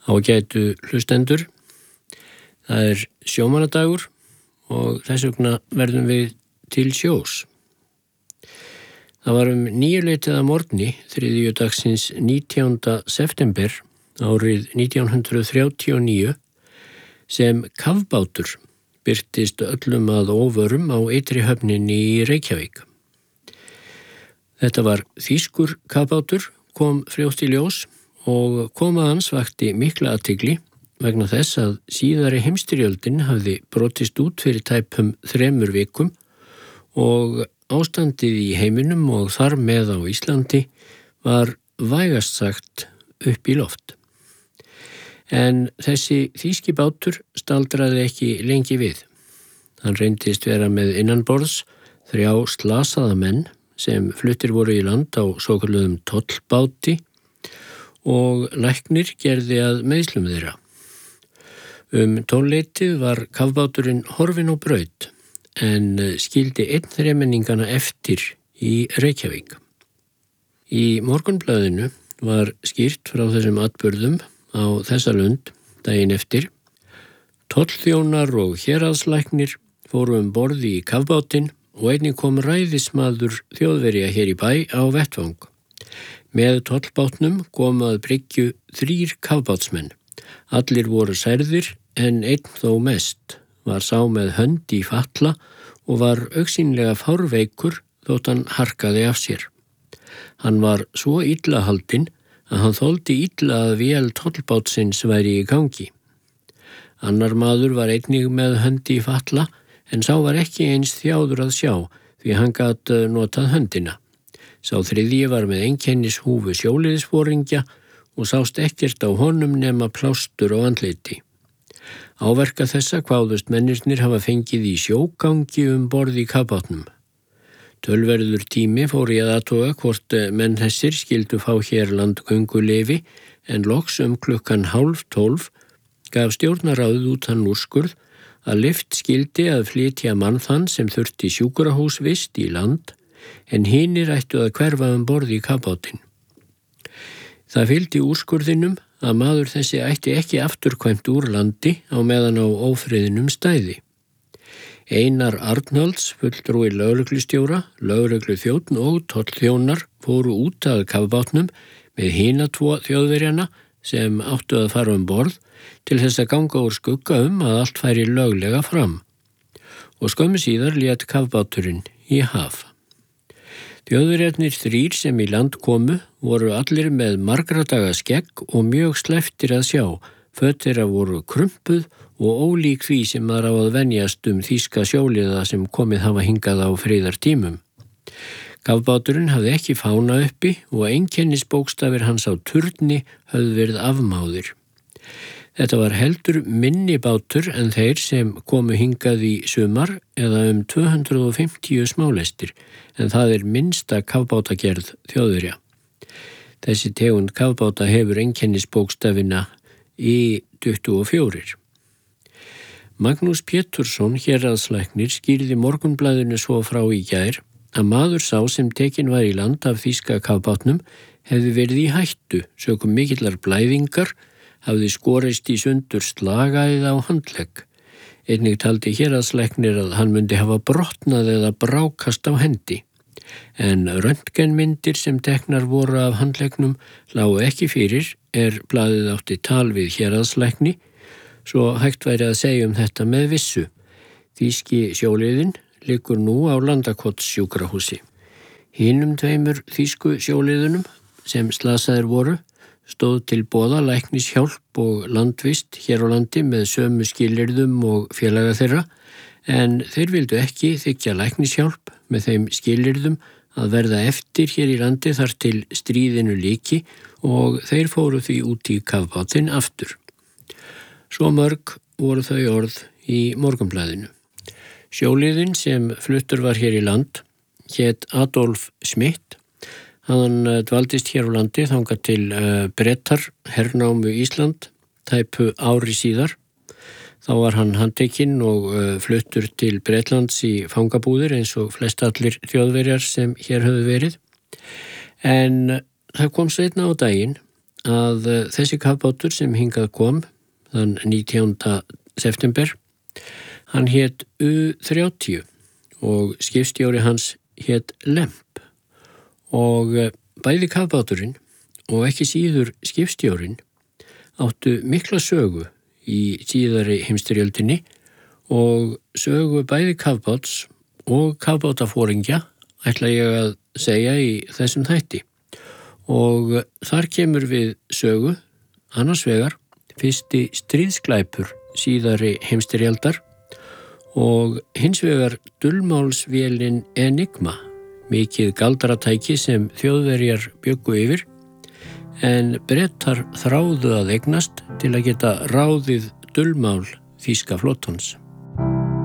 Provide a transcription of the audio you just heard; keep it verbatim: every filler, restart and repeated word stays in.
Ágætu hlustendur, það er sjómannadagur og þess vegna verðum við til sjós. Það var um níuleytið að morgni þriðjudagsins nítjánda september árið nítján hundrað þrjátíu og níu sem kafbátur birtist öllum að óvörum á ytri höfninni í Reykjavík. Þetta var þýskur kafbátur, kom fljótt í ljós og koma hans vakti mikla athygli vegna þess að síðari heimsstyrjöldin hafði brotist út fyrir tæpum þremur vikum og ástandið í heiminum og þar með á Íslandi var vægast sagt upp í loft. En þessi þýski bátur staldraði ekki lengi við. Hann reyndist vera með innanborðs þrjá slasaða menn sem fluttir voru í land á svokallaðum tollbáti og læknir gerði að meiðslum þeirra. Um tólfleytið var kafbáturinn horfinn á braut en skildi einn þremenningana eftir í Reykjavík. Í Morgunblaðinu var skýrt frá þessum atburðum á þessa lund daginn eftir. Tollþjónar og héraðslæknir fóru um borði í kafbátinn og einnig kom ræðismaður Þjóðverja hér í bæ á vettvang. Með tollbátnum kom að bryggju þrír kafbátsmenn. Allir voru særðir en einn þó mest, var sá með hönd í fatla og var augsýnlega fárveikur þótt hann harkaði af sér. Hann var svo illa haldinn að hann þoldi illa að vél tollbátsins væri í gangi. Annar maður var einnig með hönd í fatla en sá var ekki eins þjáður að sjá því hann gat notað höndina. Sá þriðji var með einkennishúfu sjóliðsforingja og sást ekkert á honum nema plástur og andliti. Áverka þessa kváðust mennirnir hafa fengið í sjógangi um borð í kafbátnum. Tölverður tími fór í að athuga hvort menn þessir skildu fá hér landgönguleyfi en loks um klukkan hálf tólf gaf stjórnaráðið út þann úrskurð að lyft skildi að flytja mann þann sem þurfti sjúkrahúsvist í land en hinir ættu að hverfa um borð í kafbátinn. Það fylgdi úrskurðinum að maður þessi ætti ekki afturkvæmt úr landi á meðan á ófriðinum stæði. Einar Arnalds, fulltrúi lögreglustjóra, lögregluþjónn og tollþjónar fóru út að kafbátnum með hina tvo þjóðverjana sem áttu að fara um borð til þess að ganga úr skugga um að allt færi löglega fram. Og skömmu síðar lét kafbáturinn í haf. Þjóðverjarnir þrír sem í land komu voru allir með margra daga skegg og mjög slepptir að sjá. Föt þeirra voru krumpuð og ólík því sem maður á að venjast um þýska sjóliða sem komið hafa hingað á friðartímum. Kafbáturinn hafði ekki fána uppi og einkennisbókstafir hans á turni höfðu verið afmáðir. Þetta var heldur minni bátur en þeir sem komu hingað í sumar eða um tvö hundruð fimmtíu smálestir, en það er minnsta kafbátagerð Þjóðverja. Þessi tegund kafbáta hefur einkennisbókstafina í tuttugu og fjögur. Magnús Pétursson, héraðslæknir, skýrði Morgunblaðinu svo frá í gær að maður sá sem tekin var í land af þýska kafbátnum hefði verið í hættu sökum mikillar blæðingar, hafði skorist í sundur slagæð á handlegg. Einnig taldi héraðslæknir að hann myndi hafa brotnað eða brákast á hendi. En röntgenmyndir sem teknar voru af handleggnum lágu ekki fyrir er blaðið átti tal við héraðslækni, svo hægt væri að segja um þetta með vissu. Þýski sjóliðinn liggur nú á Landakotssjúkrahúsi. Hinum tveimur þýsku sjóliðunum sem slasaðir voru stóð til boða læknishjálp og landvist hér á landi með sömu skilyrðum og félaga þeirra, en þeir vildu ekki þiggja læknishjálp með þeim skilyrðum að verða eftir hér í landi þar til stríðinu líki og þeir fóru því út í kafbátinn aftur. Svo mörg voru þau orð í Morgunblaðinu. Sjóliðinn sem fluttur var hér í land hét Adolf Schmidt. Hann dvaldist hér á landi þangað til uh, Bretar hernámu Ísland tæpu ári síðar. Þá var hann handtekinn og uh, fluttur til Bretlands í fangabúðir eins og flest allir Þjóðverjar sem hér höfðu verið. En það kom seinna á daginn að þessi kafbátur sem hingað kom þann nítjánda september, hann hét U þrjátíu og skipstjóri hans hét Lemp og bæði kafbáturinn og ekki síður skipstjórin áttu mikla sögu í síðari heimsstyrjöldinni og sögu bæði kafbáts og kafbátaforingja ætla ég að segja í þessum þætti. Og þar kemur við sögu annars vegar fyrsti stríðsglæpur síðari heimsstyrjaldar og hins vegar dulmálsvélin Enigma, mikið galdratæki sem Þjóðverjar bjuggu yfir en Bretar þráðu að eignast til að geta ráðið dulmál þýska flotans.